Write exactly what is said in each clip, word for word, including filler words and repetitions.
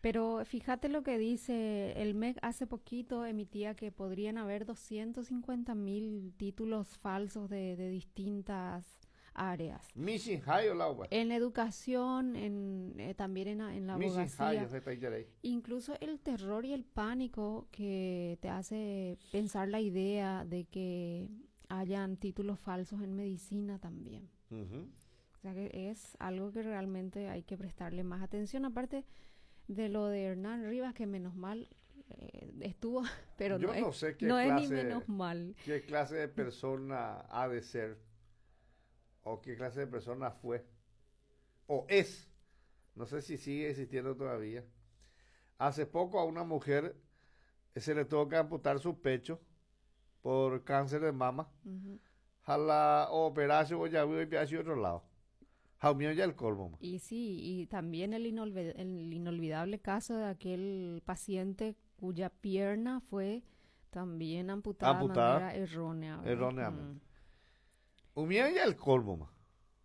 Pero fíjate lo que dice, el M E C hace poquito emitía que podrían haber doscientos cincuenta mil títulos falsos de, de distintas áreas. Missing high o la uva. En educación, en, eh, también en, la- en la Missing high, abogacía. o sea, está ahí, ya ahí. Incluso el terror y el pánico que te hace pensar la idea de que hayan títulos falsos en medicina también. Ujú. O sea que es algo que realmente hay que prestarle más atención. Aparte de lo de Hernán Rivas, que menos mal eh, estuvo, pero Yo no, no es, sé qué no es ni clase- menos mal. ¿Qué clase de persona ha de ser? ¿O qué clase de persona fue? ¿O es? No sé si sigue existiendo todavía. Hace poco a una mujer se le tuvo que amputar su pecho por cáncer de mama. Ujú. A la operación o ya voy a hacia otro lado. Jaumio ya el colmo. Ma. Y sí, y también el, inolvid- el inolvidable caso de aquel paciente cuya pierna fue también amputada, Amputada. de manera errónea. ¿verdad? Erróneamente. Mm. Humía ya el colmo. Ma.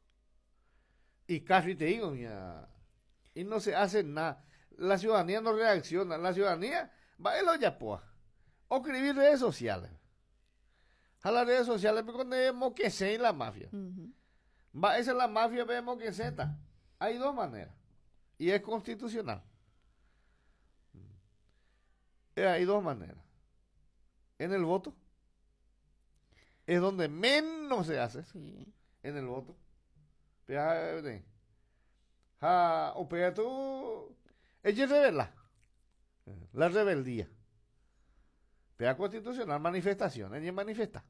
Y casi te digo, mía. Y no se hace nada. La ciudadanía no reacciona. La ciudadanía va a lo ya poa. O escribir redes sociales. A las redes sociales vemos que se la mafia. Ujú. Va, esa es la mafia, vemos que Z. Hay dos maneras. Y es constitucional. Eh, Hay dos maneras. En el voto. Es donde menos se hace. Sí. En el voto. Pero, ah, eh, ah, o pero tú. Ella es rebelde. La rebeldía. Pero constitucional, manifestación. Ella manifiesta.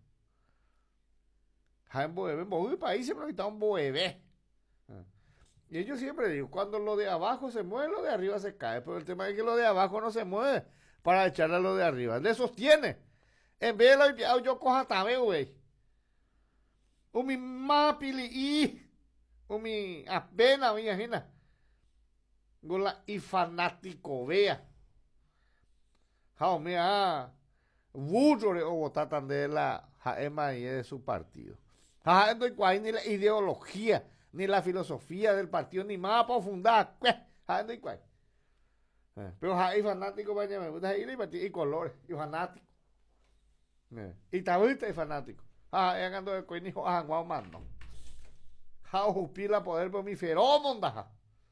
En Boebe, en Boebe país siempre está un Boebe. Y yo siempre digo, cuando lo de abajo se mueve, lo de arriba se cae. Pero el tema es que lo de abajo no se mueve para echarle a lo de arriba. Le sostiene. En vez de lo yo coja tabe, güey. O mi mapili y. O mi apena, mi ajena. Gola y fanático, vea. Jao, mea. Burro o votar de la jaema y de su partido. Ah, no hay ni la ideología, ni la filosofía del partido, ni más para fundar. Ah, no hay cual. Pero hay fanático, vaya, me gusta ir y colores, y fanático. Y tabuita y fanático. Ah, ya ando de coin, hijo, ah, guau, mano. Ah, upila poder por mi feromonda.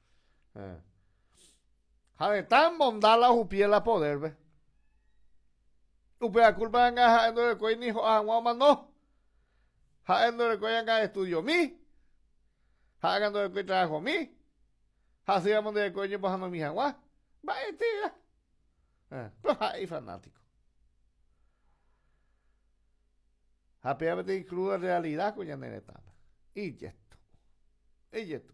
Ah, de tan bondad la upiela poder, ve. Upea culpa en ando de coin, hijo, ah, guau, mano. Haciendo de coin estudio mi. Haciendo de coin trabajo mi. Hacíamos de coin bajando mi agua. Vaya tira. Pues ahí fanático. Apeamente incluye realidad con ya nenetana. Y esto. Y esto.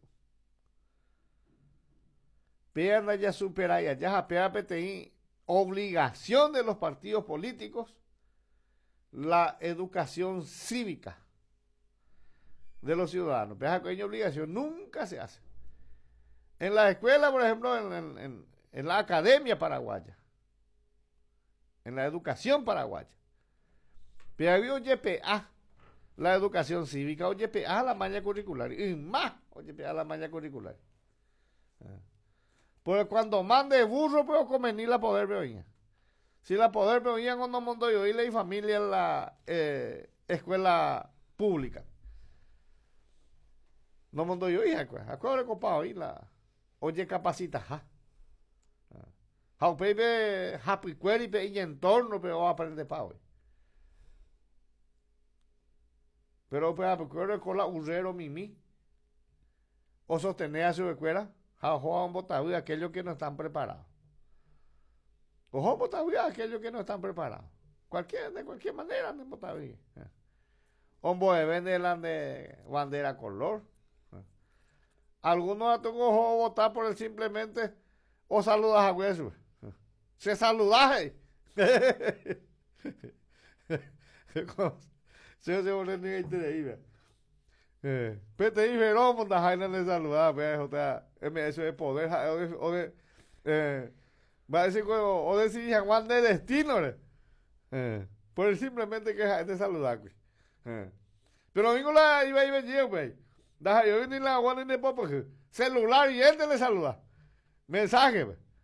Pierna ya supera ya. Ya apeamente obligación de los partidos políticos la educación cívica de los ciudadanos. Pero esa obligación nunca se hace. En la escuela, por ejemplo, en, en, en, en la academia paraguaya, en la educación paraguaya, pero había O Y P A, la educación cívica, O Y P A, la malla curricular, y más O Y P A, la malla curricular. Porque cuando mande burro, puedo convenir la poder veoña. Si la poder veoña cuando montó yo y la familia en la eh, escuela pública. No montó yo hija, acuérdate copado ahí la oye capacita ja. How baby happy query pe y entorno pero aprende pa hoy. Pero pues acuérdate con la urrero mimi. O sostener a su escuela, how Juan Botaví aquellos que no están preparados. O Juan Botaví aquellos que no están preparados. Cualquier, de cualquier manera de Botaví. Hombo de vende la de bandera color. Algunos a tu ojo votar por el simplemente o saludas a hueso. Se saludaje. Se se volvió ni increíble. Pero te dije, no, monta jaina de saludar, o sea, eso es poder, o de, eh, va a decir, o decir, Juan de destino, eh, por el simplemente que es de saludar, eh. Pero vengo la iba a ir güey. Deja yo ni la Juan ni popo, celular y él te le saluda. Mensaje, güey.